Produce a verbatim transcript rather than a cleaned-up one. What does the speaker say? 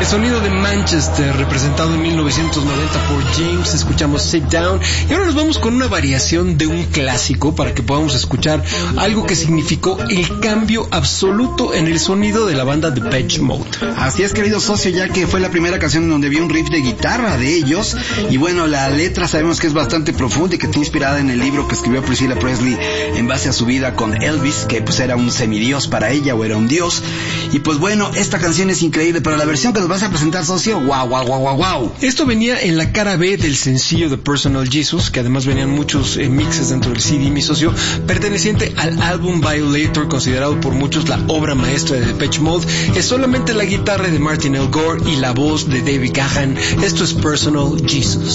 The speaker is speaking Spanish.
El sonido de Manchester, representado en mil novecientos noventa por James, escuchamos Sit Down. Y ahora nos vamos con una variación de un clásico para que podamos escuchar algo que significó el cambio absoluto en el sonido de la banda Depeche Mode. Así es, querido socio, ya que fue la primera canción en donde vi un riff de guitarra de ellos. Y bueno, la letra sabemos que es bastante profunda y que está inspirada en el libro que escribió Priscilla Presley en base a su vida con Elvis, que pues era un semidios para ella, o era un dios. Y pues bueno, esta canción es increíble, pero la versión que nos vas a presentar, socio, wow, wow, wow, wow, wow. Esto venía en la cara B del sencillo de Personal Jesus, que además venían muchos eh, mixes dentro del C D, mi socio, perteneciente al álbum Violator, considerado por muchos la obra maestra de Depeche Mode. Es solamente la guitarra de Martin L. Gore y la voz de David Gahan. Esto es Personal Jesus.